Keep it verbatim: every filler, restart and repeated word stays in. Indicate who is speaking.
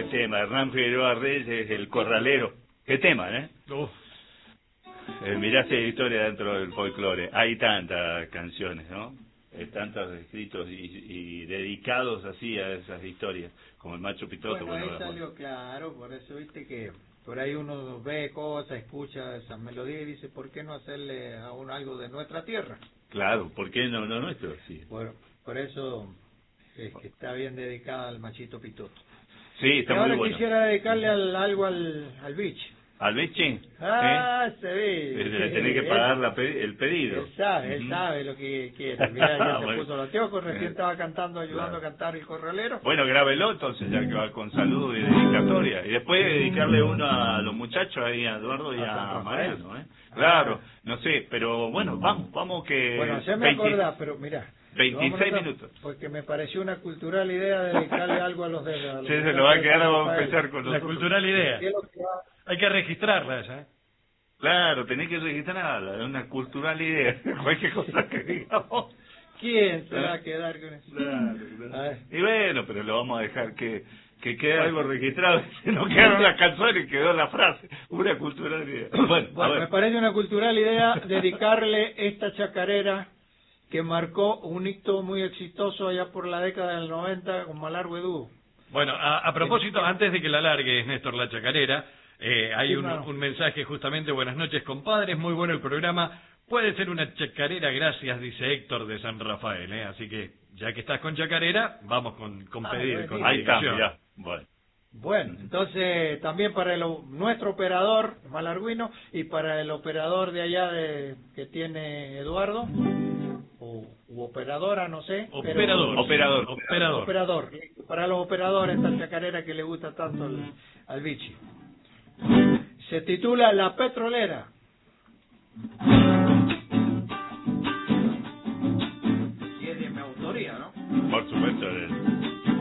Speaker 1: tema. Hernán Figueroa Reyes es el corralero. Qué tema, ¿eh?
Speaker 2: Uf.
Speaker 1: Eh, mirá esa historia dentro del folclore. Hay tantas canciones, ¿no? Eh, tantos escritos y, y dedicados así a esas historias, como el Macho Pitoto.
Speaker 3: Bueno,
Speaker 1: Bueno,
Speaker 3: ahí salió claro, por eso viste que por ahí uno ve cosas, escucha esas melodías y dice, ¿por qué no hacerle a uno algo de nuestra tierra?
Speaker 1: Claro, ¿por qué no, no nuestro? Sí.
Speaker 3: Bueno, por eso es que está bien dedicada al Machito Pitoto.
Speaker 1: Sí, está
Speaker 3: y
Speaker 1: muy
Speaker 3: ahora
Speaker 1: bueno.
Speaker 3: quisiera dedicarle al, algo al, al Bichi.
Speaker 1: ¿Al Bichi?
Speaker 3: Ah,
Speaker 1: ¿Eh?
Speaker 3: se ve.
Speaker 1: Le tenés que pagar la pe el pedido.
Speaker 3: Él sabe, él
Speaker 1: Uh-huh.
Speaker 3: sabe lo que quiere. Mirá, ya se
Speaker 1: Bueno.
Speaker 3: puso los teocos, recién estaba cantando, ayudando
Speaker 1: Claro.
Speaker 3: a cantar el corralero.
Speaker 1: Bueno, grábelo entonces, ya que va con salud y dedicatoria. Y después dedicarle uno a los muchachos, ahí a Eduardo y
Speaker 3: A San
Speaker 1: a
Speaker 3: Rafael.
Speaker 1: Mariano, ¿eh? Claro, no sé, pero bueno, vamos, vamos que...
Speaker 3: Bueno, ya me
Speaker 1: veinte
Speaker 3: acordás, pero mirá.
Speaker 1: veintiséis
Speaker 3: vamos a-
Speaker 1: minutos.
Speaker 3: Porque me pareció una cultural idea de dedicarle algo a los de la...
Speaker 1: Sí, se lo va a quedar, vamos a empezar con
Speaker 2: La
Speaker 1: nosotros.
Speaker 2: cultural idea.
Speaker 3: ¿Qué es lo que va?
Speaker 2: Hay que registrarla esa, ¿eh?
Speaker 1: Claro, tenés que registrarla, es una cultural idea. Cualquier cosa que digamos.
Speaker 3: ¿Quién se va a quedar con eso?
Speaker 1: Claro,
Speaker 3: A
Speaker 1: claro.
Speaker 3: ver.
Speaker 1: Y bueno, pero lo vamos a dejar que, que quede algo registrado. Se nos quedaron las canciones y quedó la frase. Una cultural idea. Bueno, a
Speaker 3: Bueno, me
Speaker 1: ver.
Speaker 3: parece una cultural idea dedicarle esta chacarera que marcó un hito muy exitoso allá por la década del noventa con Malargüe Dúo.
Speaker 2: Bueno, a, a propósito, antes de que la largues, Néstor La Chacarera, eh, hay
Speaker 3: Sí,
Speaker 2: un,
Speaker 3: claro.
Speaker 2: un mensaje justamente, buenas noches compadres, muy bueno el programa, puede ser una chacarera, gracias, dice Héctor de San Rafael, ¿eh? Así que, ya que estás con chacarera, vamos con, con
Speaker 3: Ah,
Speaker 2: pedir,
Speaker 3: bueno,
Speaker 2: con
Speaker 1: Ahí está,
Speaker 2: dedicación.
Speaker 1: ya. Bueno.
Speaker 3: Bueno, entonces también para el, nuestro operador Malarguino y para el operador de allá de, que tiene Eduardo, o u operadora, no sé. pero-
Speaker 2: Operador.
Speaker 1: Operador.
Speaker 2: Operador.
Speaker 3: Operador. Para los operadores, esta chacarera que le gusta tanto al, al Bichi. Se titula La Petrolera. Y es de mi autoría, ¿no?
Speaker 1: Por supuesto. eh.